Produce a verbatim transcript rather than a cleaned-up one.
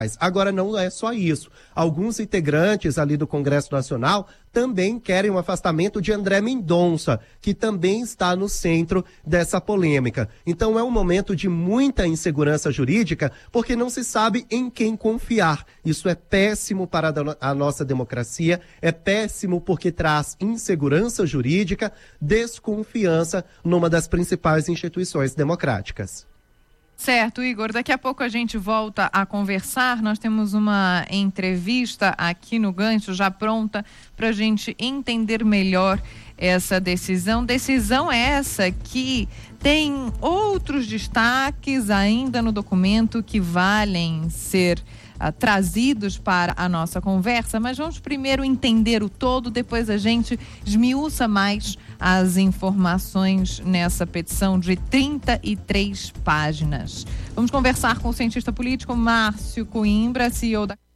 Agora, não é só isso. Alguns integrantes ali do Congresso Nacional também querem o afastamento de André Mendonça, que também está no centro dessa polêmica. Então, é um momento de muita insegurança jurídica, porque não se sabe em quem confiar. Isso é péssimo para a nossa democracia, é péssimo porque traz insegurança jurídica, desconfiança numa das principais instituições democráticas. Certo, Igor, daqui a pouco a gente volta a conversar. Nós temos uma entrevista aqui no Gancho já pronta para a gente entender melhor essa decisão. Decisão essa que tem outros destaques ainda no documento que valem ser uh, trazidos para a nossa conversa, mas vamos primeiro entender o todo, depois a gente esmiuça mais as informações nessa petição de trinta e três páginas. Vamos conversar com o cientista político Márcio Coimbra, C E O da